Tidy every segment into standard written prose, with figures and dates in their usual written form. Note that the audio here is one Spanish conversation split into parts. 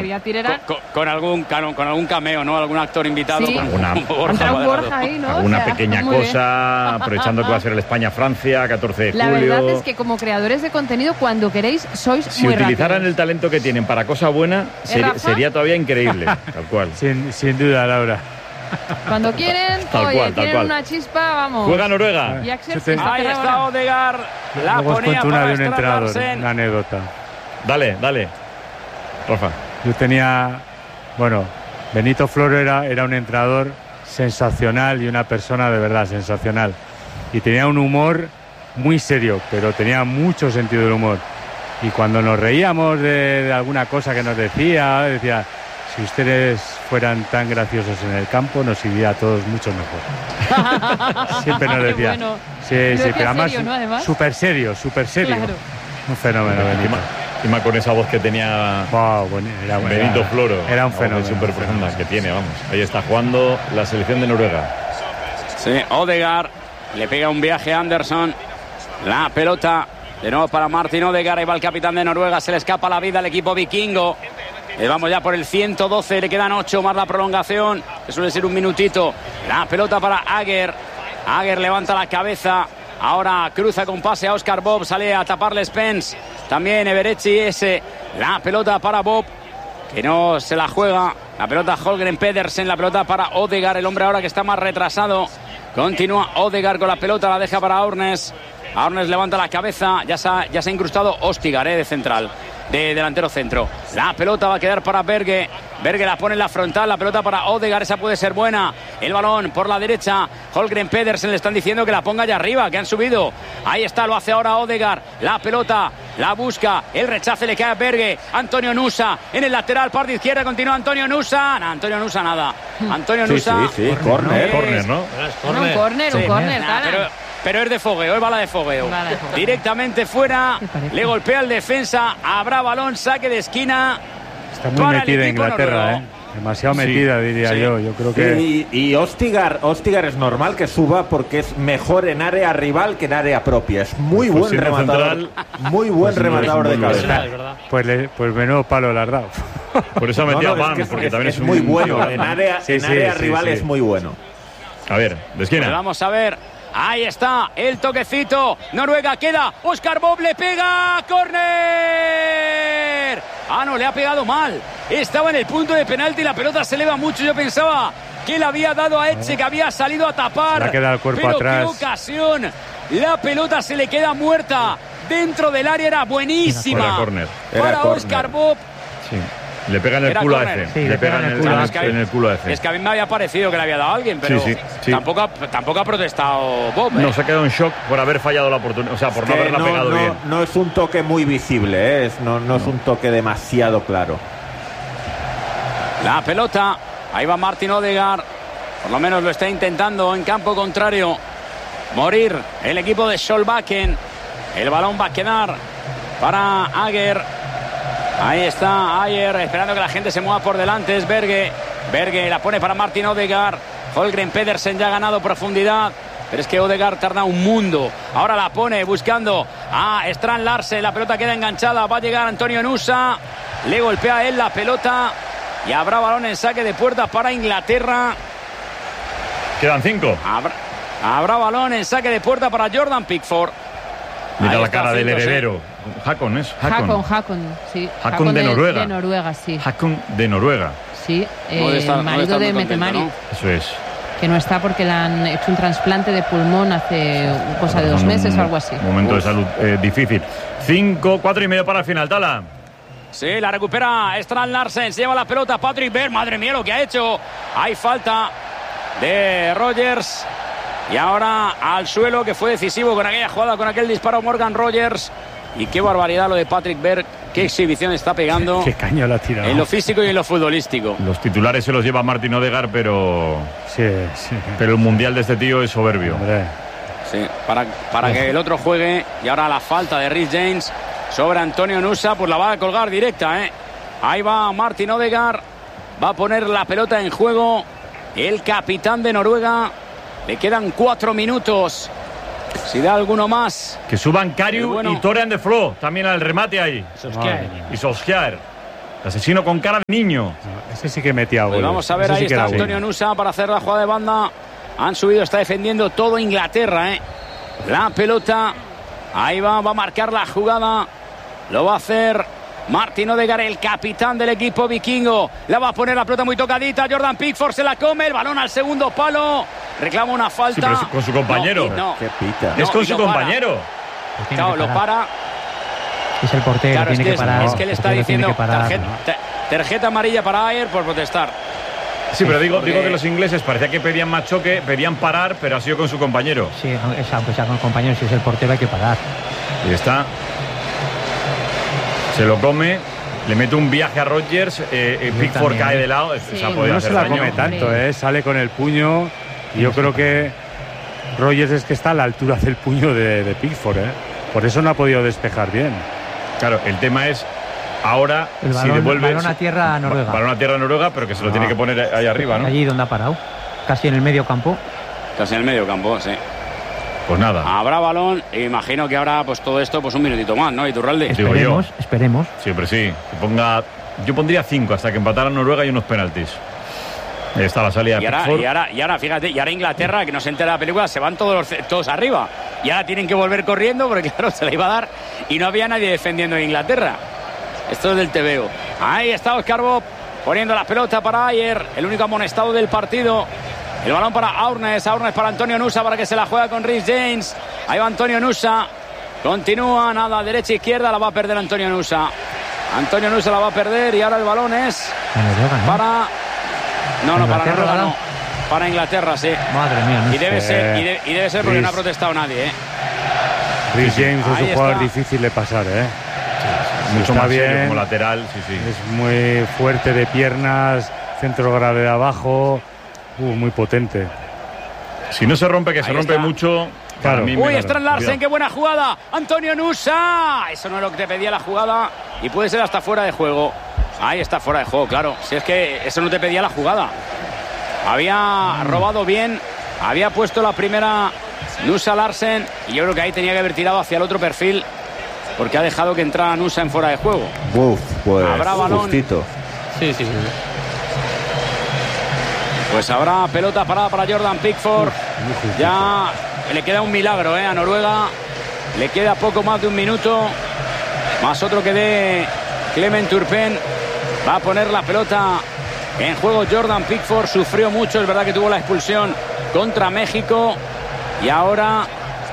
con algún cameo, ¿no? Algún actor invitado. Sí. Borja ahí, ¿no? Alguna pequeña cosa, aprovechando que va a ser el España-Francia, 14 de julio. La verdad es que como creadores de contenido, cuando queréis, sois muy rápidos. Si utilizaran el talento que tienen para cosa buena, sería todavía increíble, tal cual. Sin duda, Laura. Cuando quieren, tienen una chispa, vamos. Juega Noruega. Ahí está Odegaard. La Luego os ponía cuento una para de un entrenador, Larsen. una anécdota. Dale, Rafa. Yo tenía, Benito Floro era un entrenador sensacional y una persona de verdad sensacional. Y tenía un humor muy serio, pero tenía mucho sentido del humor. Y cuando nos reíamos de alguna cosa que nos decía, si ustedes fueran tan graciosos en el campo, nos iría a todos mucho mejor. Siempre nos decía. Bueno. Sí, pero además súper serio. Claro. Un fenómeno, Benito. Encima con esa voz que tenía Benito Floro. Era un fenómeno. Súper profunda que tiene, vamos. Ahí está jugando la selección de Noruega. Sí, Odegaard. Le pega un viaje a Anderson. La pelota de nuevo para Martin Odegaard. Ahí va el capitán de Noruega. Se le escapa la vida al equipo vikingo. Vamos ya por el 112. Le quedan 8 más la prolongación. Que suele ser un minutito. La pelota para Ager. Ager levanta la cabeza. Ahora cruza con pase a Oscar Bob. Sale a taparle Spence. También Everechi ese. La pelota para Bob, que no se la juega. La pelota Holgren Pedersen. La pelota para Odegaard. El hombre ahora que está más retrasado. Continúa Odegaard con la pelota. La deja para Aurnes. Aurnes levanta la cabeza. Ya se ha incrustado Ostigar, de central. De delantero centro. La pelota va a quedar para Berge. Berge la pone en la frontal. La pelota para Odegaard. Esa puede ser buena. El balón por la derecha. Holgren Pedersen le están diciendo que la ponga allá arriba, que han subido. Ahí está, lo hace ahora Odegaard. La pelota la busca. El rechace le cae a Berge. Antonio Nusa en el lateral. Parte izquierda. Continúa Antonio Nusa. No, Antonio Nusa nada. Antonio Nusa. Sí. Corner, ¿no? Un corner, Pero es de fogueo, es bala de fogueo. Directamente fuera, le golpea al defensa, habrá balón, saque de esquina. Está muy metida Inglaterra, demasiado metida, diría yo. Yo creo que... Y Ostigar es normal que suba porque es mejor en área rival que en área propia. Es muy buen rematador. Muy buen rematador de cabeza. Pues menudo palo le has dado. Por eso ha metido a Bam, porque también es muy bueno. En área rival es muy bueno. A ver, de esquina. Pues vamos a ver. Ahí está el toquecito. Noruega queda. Oscar Bob le pega. ¡Córner! No, le ha pegado mal. Estaba en el punto de penalti y la pelota se eleva mucho. Yo pensaba que le había dado a Etche, que había salido a tapar. Le queda el cuerpo pero atrás. ¡Qué ocasión! La pelota se le queda muerta. Dentro del área era buenísima. Para Oscar Bob. Sí. Le pega en el culo a ese. Sí, le pega en el culo a ese. Es que a mí me había parecido que le había dado a alguien, pero sí. Tampoco ha protestado Bob. No, se ha quedado en shock por haber fallado la oportunidad. O sea, por no haberla pegado bien. No es un toque muy visible, no es un toque demasiado claro. La pelota. Ahí va Martin Odegaard. Por lo menos lo está intentando en campo contrario. Morir el equipo de Solbakken. El balón va a quedar para Ager. Ahí está Ayer, esperando que la gente se mueva por delante. Es Berge. Berge la pone para Martin Odegaard. Holgren Pedersen ya ha ganado profundidad. Pero es que Odegaard tarda un mundo. Ahora la pone buscando a Strand Larsen. La pelota queda enganchada. Va a llegar Antonio Nusa. Le golpea a él la pelota. Y habrá balón en saque de puerta para Inglaterra. Quedan 5. Habrá balón en saque de puerta para Jordan Pickford. Mira la cara del heredero. Hakon es. Hakon, sí. Hakon de Noruega. De Noruega, sí. Hakon de Noruega. Sí, el marido de Mette-Marit. ¿No? Eso es. Que no está porque le han hecho un trasplante de pulmón hace cosa de 2 meses o algo así. Momento de salud difícil. 4:30 para el final, Tala. Sí, la recupera Strand Larsen. Se lleva la pelota Patrick Berg. Madre mía lo que ha hecho. Hay falta de Rogers. Y ahora al suelo, que fue decisivo con aquella jugada, con aquel disparo Morgan Rogers. Y qué barbaridad lo de Patrick Berg. Qué exhibición está pegando. Qué caño la ha tirado. En lo físico y en lo futbolístico. Los titulares se los lleva Martin Odegaard, pero... Sí. Pero el mundial de este tío es soberbio. Hombre. Sí, para que el otro juegue. Y ahora la falta de Reece James sobre Antonio Nusa, pues la va a colgar directa, Ahí va Martin Odegaard. Va a poner la pelota en juego el capitán de Noruega. Le quedan 4 minutos. Si da alguno más. Que suban Kariu y Tore Andeflo también al remate ahí. Y Solskjaer. Asesino con cara de niño. Ese sí que metía goles. Pues vamos a ver, ahí está Antonio Nusa para hacer la jugada de banda. Han subido, está defendiendo todo Inglaterra, La pelota, ahí va a marcar la jugada. Lo va a hacer Martin Odegaard, el capitán del equipo vikingo. La va a poner la pelota muy tocadita. Jordan Pickford se la come, el balón al segundo palo. Reclama una falta. Sí, pero es con su compañero. ¿Qué pita? Es con su compañero. Claro, lo para. Es el portero, Claro, tiene que parar. Es que le está diciendo tarjeta amarilla para Ayer por protestar. Sí, pero digo que los ingleses parecía que pedían más choque, pedían parar, pero ha sido con su compañero. Sí, aunque sea con el compañero, si es el portero hay que parar. Y está. Se lo come, le mete un viaje a Rodgers, Pickford cae de lado. Sí. No se la come tanto, sale con el puño. Y yo creo que Rodgers es que está a la altura del puño de Pickford, Por eso no ha podido despejar bien. Claro, el tema es ahora el balón, si devuelve balón a tierra a Noruega. Balón a tierra a Noruega, pero que se lo tiene que poner ahí arriba, ¿no? Allí donde ha parado, casi en el medio campo. Casi en el medio campo, sí. Pues nada. Habrá balón e imagino que ahora pues todo esto pues un minutito más, ¿no? Iturralde. Esperemos. Siempre sí. Yo pondría 5 hasta que empatara Noruega y unos penaltis. Ahí está la salida. Y ahora, fíjate, y ahora Inglaterra, que no se entera de la película, se van todos arriba. Y ahora tienen que volver corriendo porque claro, se la iba a dar y no había nadie defendiendo a Inglaterra. Esto es del TVO. Ahí está Oscar Bob poniendo la pelota para Ayer, el único amonestado del partido. El balón para Aurnes para Antonio Nusa para que se la juega con Rhys James. Ahí va Antonio Nusa. Continúa, nada, derecha izquierda, la va a perder Antonio Nusa. Antonio Nusa la va a perder y ahora el balón es para... No, para Noruega no. Para Inglaterra, sí. Madre mía. Y debe ser porque no ha protestado nadie, Rhys James es un jugador difícil de pasar, Mucho más bien, como lateral, sí. Es muy fuerte de piernas, centro de gravedad abajo, muy potente. Si no se rompe, que se rompe mucho. Claro. Uy, Strand Larsen, qué buena jugada. Antonio Nusa. Eso no es lo que te pedía la jugada y puede ser hasta fuera de juego. Ahí está fuera de juego, claro. Si es que eso no te pedía la jugada. Había robado bien, había puesto la primera Nusa Larsen y yo creo que ahí tenía que haber tirado hacia el otro perfil porque ha dejado que entrara Nusa en fuera de juego. Pues habrá balón. Justito. Sí. Pues habrá pelota parada para Jordan Pickford. Ya le queda un milagro a Noruega. Le queda poco más de un minuto. Más otro que de Clement Turpin. Va a poner la pelota en juego Jordan Pickford. Sufrió mucho, es verdad que tuvo la expulsión contra México. Y ahora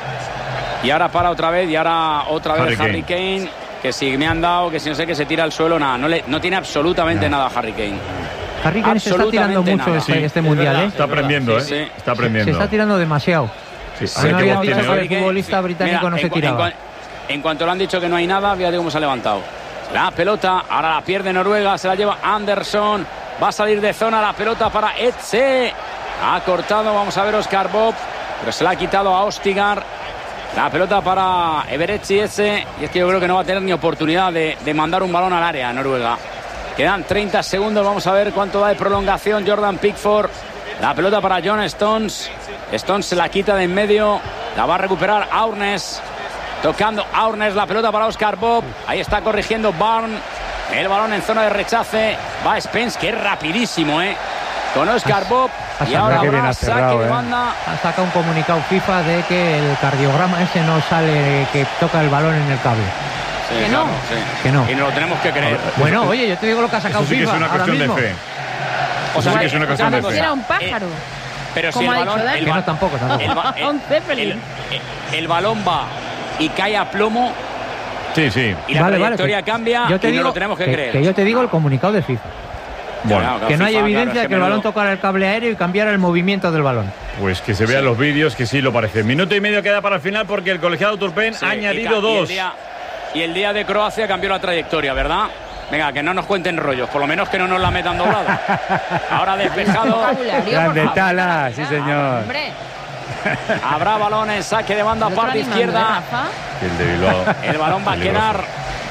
para otra vez. Y ahora otra vez Harry Kane. Que si me han dado, que si no sé, que se tira al suelo, nada. No tiene absolutamente nada Harry Kane. Harry Kane se está tirando mucho este mundial, Está aprendiendo, Está aprendiendo. Se está tirando demasiado. Sí, no había dicho que el futbolista británico no se tiraba. En cuanto le han dicho que no hay nada, fíjate cómo se ha levantado. La pelota, ahora la pierde Noruega, se la lleva Anderson. Va a salir de zona la pelota para Etze. Ha cortado, vamos a ver Oscar Bob, pero se la ha quitado a Ostigar. La pelota para Everechi Etze. Y es que yo creo que no va a tener ni oportunidad de mandar un balón al área Noruega. Quedan 30 segundos, vamos a ver cuánto da de prolongación Jordan Pickford. La pelota para John Stones. Stones se la quita de en medio. La va a recuperar Aurnes. Tocando Aurnes, la pelota para Oscar Bob. Ahí está corrigiendo Barn. El balón en zona de rechace. Va Spence, que es rapidísimo, con Oscar Bob. Y ahora habrá saque de banda. Ha sacado un comunicado FIFA de que el cardiograma ese no sale, que toca el balón en el cable. Sí, que claro, no. sí. Que no. Y no lo tenemos que creer. Bueno, oye, yo te digo lo que ha sacado Eso sí que FIFA es una ahora cuestión mismo. de fe. O sea, Eso sí que es una cuestión de fe. Era un pájaro. Pero si Como el ha dicho balón, Dani. Que no, tampoco. Un Zeppelin. el balón va y cae a plomo Sí. y la trayectoria cambia y no lo tenemos que creer. Que yo te digo el comunicado de FIFA. Bueno, Que no hay evidencia que el balón tocara el cable aéreo y cambiara el movimiento del balón. pues que se vean los vídeos, que sí lo parece. Minuto y medio queda para el final porque el colegiado Turpin ha añadido 2. Y el día de Croacia cambió la trayectoria, ¿verdad? Venga, que no nos cuenten rollos, por lo menos que no nos la metan doblada. Ahora despejado. Grande Tala, sí señor. Hombre, Habrá balón en saque de banda, parte izquierda. El de Bilbao. El balón va a quedar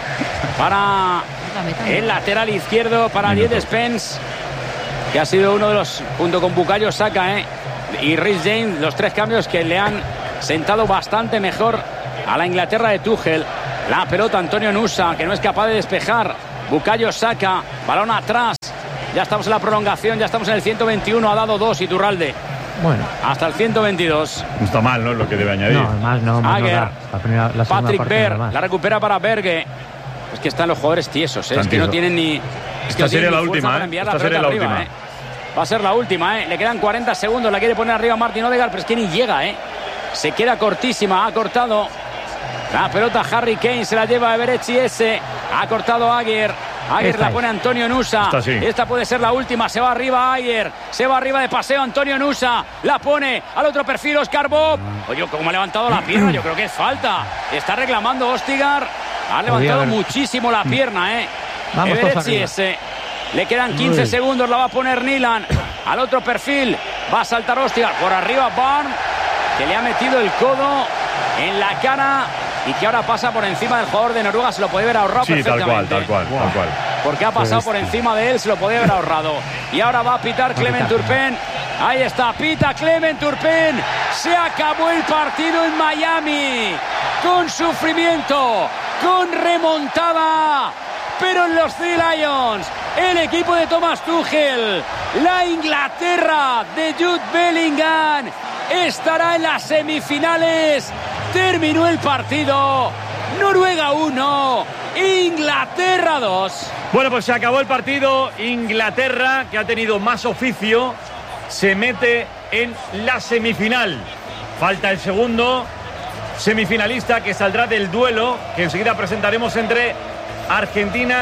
para el lateral izquierdo, para Jed Spence, que ha sido uno de los, junto con Bukayo Saka y Rhys James, los 3 cambios que le han sentado bastante mejor a la Inglaterra de Tuchel. La pelota Antonio Nusa, que no es capaz de despejar. Bukayo Saka, balón atrás. Ya estamos en la prolongación, ya estamos en el 121. Ha dado 2 Iturralde. Bueno. Hasta el 122. No está mal, ¿no? Lo que debe añadir. No, más no Aguer, da. La Patrick Berg, la recupera para Berge. Es que están los jugadores tiesos, es que no tienen ni... Esta sería la última, Esta sería la última. Va a ser la última, Le quedan 40 segundos, la quiere poner arriba Martin Odegaard, pero es que ni llega, Se queda cortísima, ha cortado la pelota Harry Kane, se la lleva a Eberechi ese. Ha cortado Aguer. Aguer la pone Antonio Nusa. Esta puede ser la última. Se va arriba Aguer. Se va arriba de paseo Antonio Nusa. La pone al otro perfil Oscar Bob. Oye, como ha levantado la pierna, yo creo que es falta. Está reclamando Ostigar. Ha levantado muchísimo la pierna, Eberechi ese. Le quedan 15 segundos. La va a poner Nilan. Al otro perfil va a saltar Ostigar. Por arriba Barn, que le ha metido el codo en la cara y que ahora pasa por encima del jugador de Noruega. Se lo podía haber ahorrado perfectamente. Tal cual. Porque ha pasado por encima de él, se lo podía haber ahorrado. Y ahora va a pitar Clement Turpin. Ahí está, pita Clement Turpin. Se acabó el partido en Miami. Con sufrimiento, con remontada. Pero en los Three Lions, el equipo de Thomas Tuchel, la Inglaterra de Jude Bellingham, estará en las semifinales. Terminó el partido. Noruega 1, Inglaterra 2. Bueno, pues se acabó el partido. Inglaterra, que ha tenido más oficio, se mete en la semifinal. Falta el segundo semifinalista, que saldrá del duelo que enseguida presentaremos entre Argentina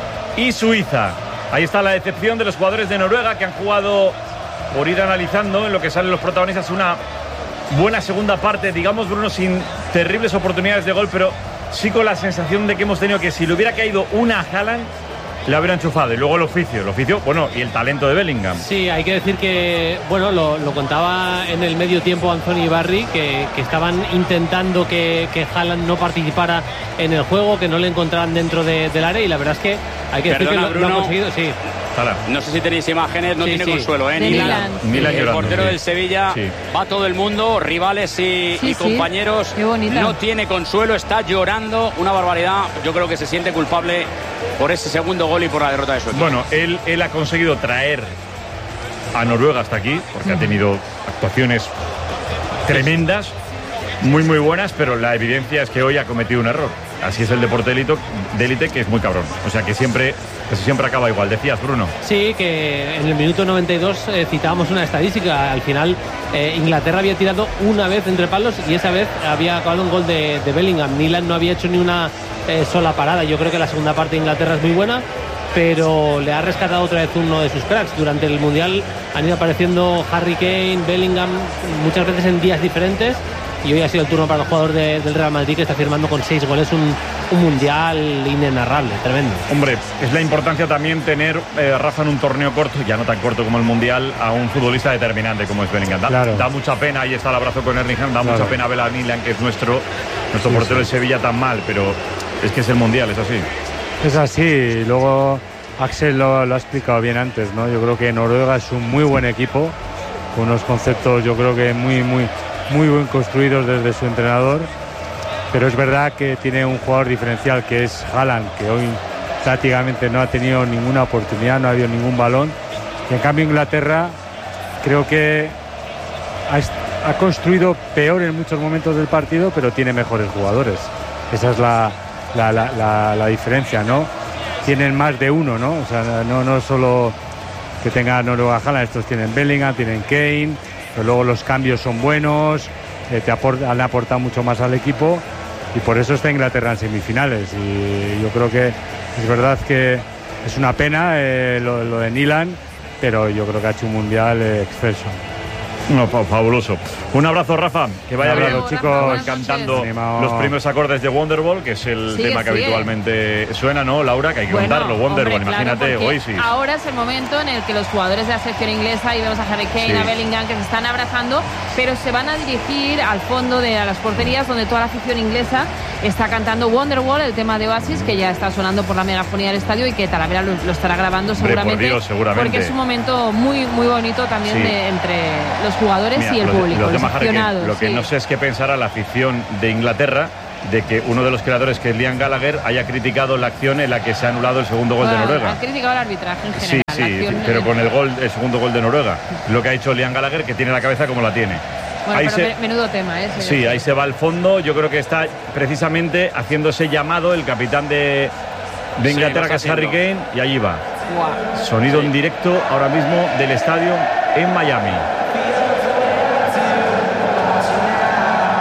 y Suiza. Ahí está la decepción de los jugadores de Noruega, que han jugado, por ir analizando en lo que salen los protagonistas, una buena segunda parte, digamos, Bruno, sin terribles oportunidades de gol, pero sí con la sensación de que hemos tenido que, si le hubiera caído una a Haaland, le hubiera enchufado. Y luego el oficio, bueno, y el talento de Bellingham. Sí, hay que decir que, bueno, lo contaba en el medio tiempo Anthony y Barry, que estaban intentando que Haaland no participara en el juego, que no le encontraran dentro del área, y la verdad es que hay que decir que lo han conseguido, sí. No sé si tenéis imágenes, no tiene consuelo, Nilan, el portero del Sevilla, va todo el mundo, rivales y compañeros, no tiene consuelo, está llorando, una barbaridad. Yo creo que se siente culpable por ese segundo gol y por la derrota de su equipo. Bueno, él ha conseguido traer a Noruega hasta aquí, porque ha tenido actuaciones tremendas, muy buenas, pero la evidencia es que hoy ha cometido un error. Así es el deporte de élite, que es muy cabrón. O sea que casi siempre acaba igual. Decías, Bruno. Sí, que en el minuto 92 citábamos una estadística. Al final Inglaterra había tirado una vez entre palos y esa vez había acabado un gol de Bellingham. Nilan no había hecho ni una sola parada. Yo creo que la segunda parte de Inglaterra es muy buena, pero le ha rescatado otra vez uno de sus cracks. Durante el Mundial han ido apareciendo Harry Kane, Bellingham, muchas veces en días diferentes. Y hoy ha sido el turno para el jugador del Real Madrid, que está firmando con 6 goles un mundial inenarrable, tremendo. Hombre, es la importancia también tener, Rafa, en un torneo corto, ya no tan corto como el mundial, a un futbolista determinante como es Bellingham. Da mucha pena, ahí está el abrazo con Erlingham, da mucha pena ver a Nilan, que es nuestro portero del Sevilla, tan mal, pero es que es el mundial, es así. Es así, luego Axel lo ha explicado bien antes, ¿no? Yo creo que Noruega es un muy buen equipo, con unos conceptos yo creo que muy bien construidos desde su entrenador, pero es verdad que tiene un jugador diferencial, que es Haaland, que hoy prácticamente no ha tenido ninguna oportunidad, no ha habido ningún balón, y en cambio Inglaterra creo que ha construido peor en muchos momentos del partido, pero tiene mejores jugadores. Esa es la diferencia, ¿no? Tienen más de uno, ¿no? O sea, no solo que tenga Noruega Haaland, estos tienen Bellingham, tienen Kane, pero luego los cambios son buenos, han aportado mucho más al equipo, y por eso está Inglaterra en semifinales. Y yo creo que es verdad que es una pena lo de Nilan, pero yo creo que ha hecho un mundial excelso. No, fabuloso. Un abrazo, Rafa. Que vaya bien, los chicos, cantando los primeros acordes de Wonderwall, que es el tema que habitualmente suena, ¿no, Laura? Que hay que contarlo, Wonderwall, imagínate, Oasis. Ahora es el momento en el que los jugadores de la selección inglesa, y vemos a Harry Kane, a Bellingham, que se están abrazando, pero se van a dirigir al fondo a las porterías, donde toda la afición inglesa está cantando Wonderwall, el tema de Oasis, que ya está sonando por la megafonía del estadio, y que Talavera lo estará grabando seguramente, por Dios, seguramente, porque es un momento muy bonito también entre los jugadores y el público, los aficionados. Lo que no sé es qué pensará la afición de Inglaterra de que uno de los creadores, que es Liam Gallagher, haya criticado la acción en la que se ha anulado el segundo gol de Noruega. Ha criticado el arbitraje en general. Sí, pero con el segundo gol de Noruega. Lo que ha hecho Liam Gallagher, que tiene la cabeza como la tiene. Bueno, menudo tema ese. Sí, ahí se va al fondo. Yo creo que está precisamente haciéndose llamado el capitán de Inglaterra, que es Harry Kane, y allí va. Wow. Sonido en directo ahora mismo del estadio en Miami.